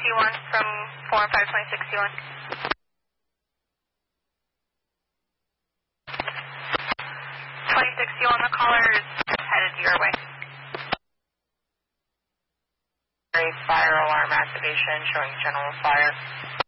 26C1 from 41526C1. 26C1, the caller is headed your way. Fire alarm activation showing general fire.